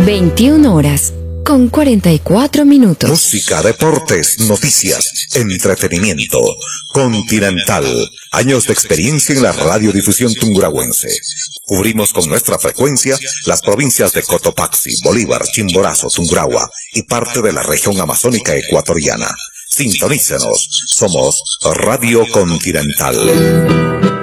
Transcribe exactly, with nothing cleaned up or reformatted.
veintiuna horas con cuarenta y cuatro minutos. Música, deportes, noticias, entretenimiento. Continental. Años de experiencia en la radiodifusión tungurahuense. Cubrimos con nuestra frecuencia las provincias de Cotopaxi, Bolívar, Chimborazo, Tungurahua y parte de la región amazónica ecuatoriana. Sintonícenos. Somos Radio Continental.